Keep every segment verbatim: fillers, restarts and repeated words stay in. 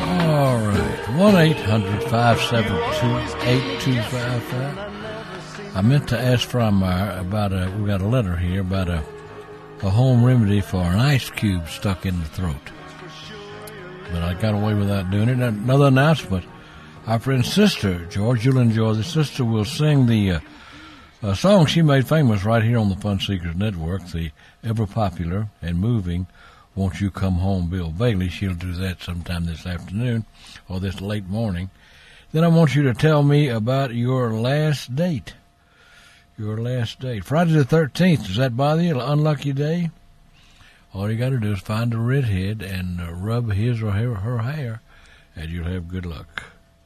All right, one eight hundred five seven two eight two five five. I meant to ask Frymire about a, we got a letter here about a, a home remedy for an ice cube stuck in the throat. But I got away without doing it. Another announcement. Our friend's sister, George, you'll enjoy the sister, will sing the uh, a song she made famous right here on the Fun Seekers Network, the ever-popular and moving Won't You Come Home, Bill Bailey. She'll do that sometime this afternoon or this late morning. Then I want you to tell me about your last date. Your last date. Friday the thirteenth, does that bother you? An unlucky day? All you got to do is find a redhead and uh, rub his or her, her hair, and you'll have good luck.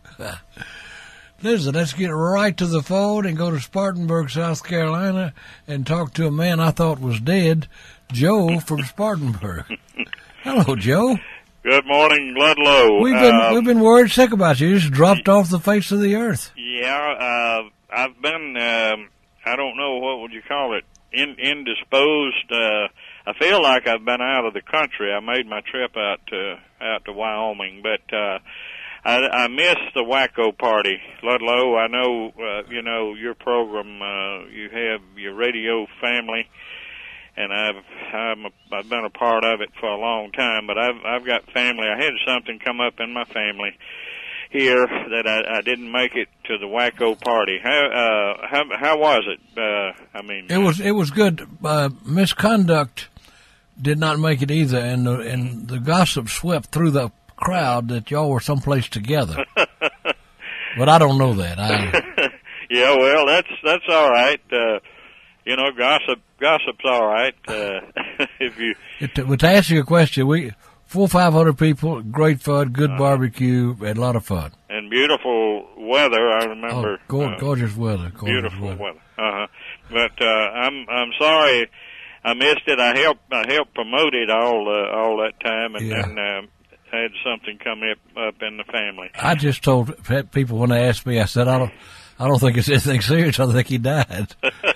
Listen, let's get right to the phone and go to Spartanburg, South Carolina, and talk to a man I thought was dead, Joe from Spartanburg. Hello, Joe. Good morning, Ludlow. We've been uh, we've been worried sick about you. You just dropped off the face of the earth. Yeah, uh, I've been. Um, I don't know what would you call it. In, indisposed. Uh, I feel like I've been out of the country. I made my trip out to out to Wyoming, but. Uh, I, I missed the Wacko party, Ludlow. I know, uh, you know, your program, uh, you have your radio family, and I've, I'm a, I've been a part of it for a long time, but I've, I've got family. I had something come up in my family here that I, I didn't make it to the Wacko party. How, uh, how, how was it? Uh, I mean, it was, it was good. Uh, misconduct did not make it either, and the, and the gossip swept through the crowd that y'all were someplace together. But I don't know that. I... yeah, well, that's that's all right. Uh, you know, gossip gossip's all right. Uh, if you, it, but to answer your question, we four five hundred people, great fun, good uh, barbecue, and a lot of fun. And beautiful weather. I remember. Oh, go, uh, gorgeous weather. Gorgeous beautiful weather. weather. Uh huh. But uh, I'm I'm sorry I missed it. I helped I helped promote it all uh, all that time, and yeah. then. Um, had something come up up in the family. I just told people when they asked me, I said, I don't, I don't think it's anything serious. I think he died.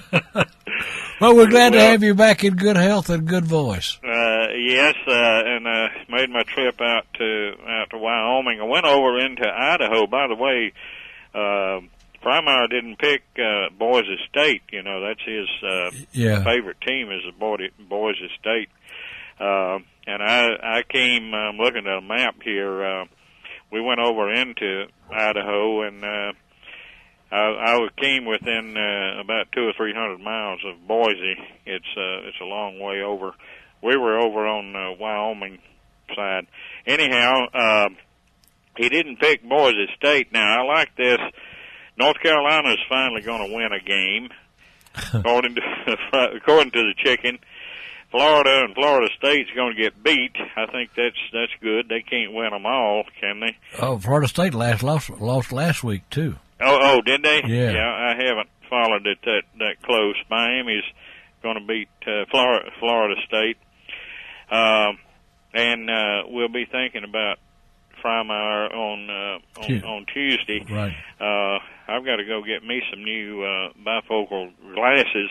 Well, we're glad well, to have you back in good health and good voice. Uh, yes, uh, and uh, made my trip out to out to Wyoming. I went over into Idaho. By the way, uh, Frymire didn't pick uh, Boise State. You know, that's his uh, yeah. favorite team is the Boise State. Uh, and I, I came, I'm um, looking at a map here, uh, we went over into Idaho, and, uh, I, I came within, uh, about two or three hundred miles of Boise. It's, uh, it's a long way over. We were over on, uh, Wyoming side. Anyhow, uh, he didn't pick Boise State. Now, I like this. North Carolina's finally gonna win a game, according to, according to the chicken. Florida and Florida State's going to get beat. I think that's that's good. They can't win them all, can they? Oh, Florida State last lost lost last week too. Oh, oh, did they? Yeah. Yeah, I haven't followed it that that close. Miami's going to beat uh, Florida Florida State, um, and uh, we'll be thinking about Frymire on uh, on, on Tuesday. Right. Uh, I've got to go get me some new uh, bifocal glasses.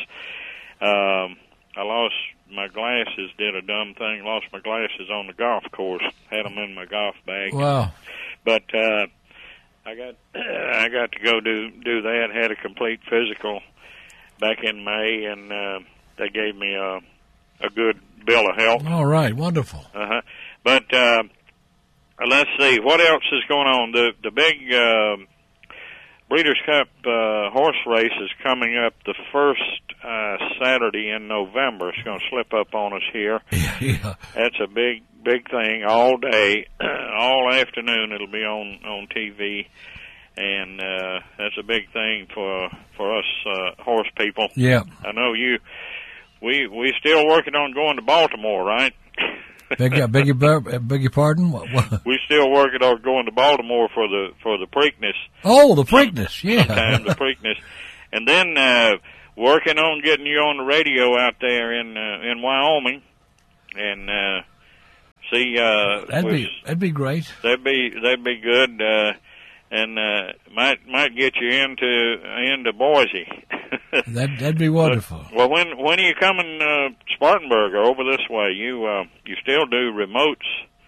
Um, I lost my glasses, did a dumb thing, lost my glasses on the golf course, had them in my golf bag. Wow. But, uh, I got, I got to go do, do that, had a complete physical back in May, and, uh, they gave me a, a good bill of health. All right, wonderful. Uh-huh. But, uh, let's see, what else is going on? The, the big, uh, Breeders' Cup uh, horse race is coming up the first uh, Saturday in November. It's going to slip up on us here. Yeah. That's a big, big thing all day, all afternoon. It'll be on on T V, and uh, that's a big thing for for us uh, horse people. Yeah. I know you. We we still working on going to Baltimore, right? Beg, uh, beg, your, beg your pardon? What, what? We still working on going to Baltimore for the for the Preakness. Oh, the Preakness, yeah. Sometime the Preakness, and then uh, working on getting you on the radio out there in uh, in Wyoming, and uh, see. Uh, that'd be that'd be great. That'd be that'd be good, uh, and uh, might might get you into into Boise. that that'd be wonderful. But, well, when when are you coming, uh, Spartanburg, or over this way? You uh, you still do remotes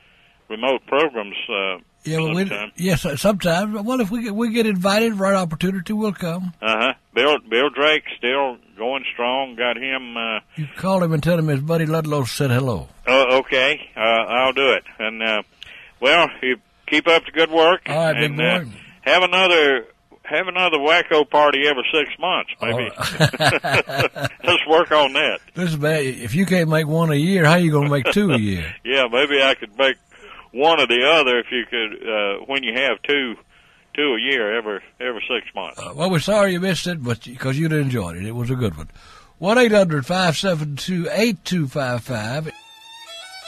remote programs. Uh, yeah, well, we, yes, sometimes. Well, if we get, we get invited, right opportunity, we'll come. Uh huh. Bill Bill Drake still going strong. Got him. Uh, you call him and tell him his buddy Ludlow said hello. Oh, okay. Uh, I'll do it. And uh, well, you keep up the good work. All right, and, big boy. Uh, have another. Have another wacko party every six months, maybe. Oh. Let's work on that. Listen, man, if you can't make one a year, how you going to make two a year? Yeah, maybe I could make one or the other if you could, uh, when you have two, two a year every, every six months. Uh, well, we're sorry you missed it, but because you'd enjoyed it. It was a good one. one eight hundred five seven two eight two five five